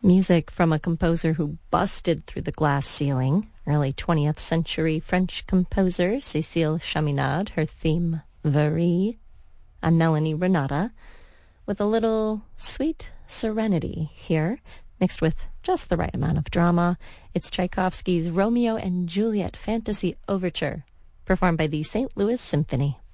Music from a composer who busted through the glass ceiling, early 20th century French composer Cécile Chaminade, her theme Varie, and Melanie Renata, with a little sweet serenity here, mixed with just the right amount of drama. It's Tchaikovsky's Romeo and Juliet Fantasy Overture, performed by the St. Louis Symphony.